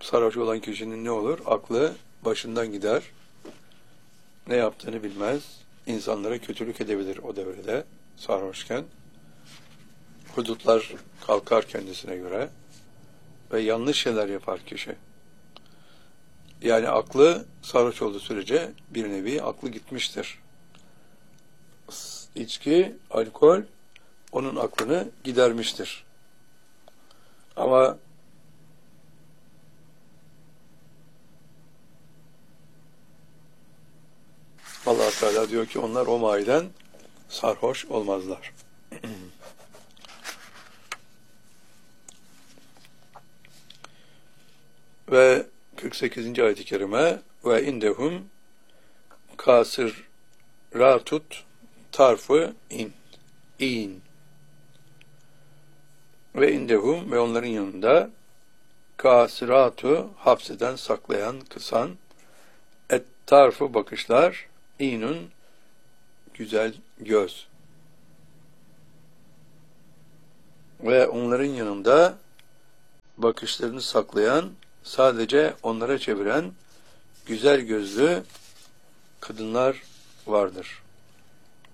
sarhoş olan kişinin ne olur? Aklı başından gider. Ne yaptığını bilmez. İnsanlara kötülük edebilir o devrede sarhoşken. Hudutlar kalkar kendisine göre ve yanlış şeyler yapar kişi. Yani aklı sarhoş olduğu sürece bir nevi aklı gitmiştir. İçki, alkol onun aklını gidermiştir. Ama Allah Teala diyor ki onlar o mayeden sarhoş olmazlar. Ve 48. ayet-i kerime ve indehum kasirratut tarfı in ve indehum ve onların yanında kasiratu hapseden, saklayan, kısan et tarfı bakışlar inun güzel göz ve onların yanında bakışlarını saklayan, sadece onlara çeviren güzel gözlü kadınlar vardır.